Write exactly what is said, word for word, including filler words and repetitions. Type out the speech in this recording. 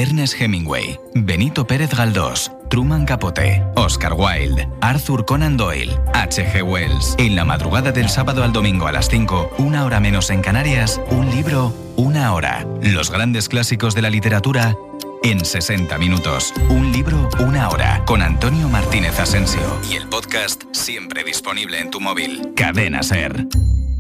Ernest Hemingway, Benito Pérez Galdós, Truman Capote, Oscar Wilde, Arthur Conan Doyle, H G Wells. En la madrugada del sábado al domingo a las cinco, una hora menos en Canarias, un libro, una hora. Los grandes clásicos de la literatura en sesenta minutos. Un libro, una hora. Con Antonio Martínez Asensio. Y el podcast siempre disponible en tu móvil. Cadena SER.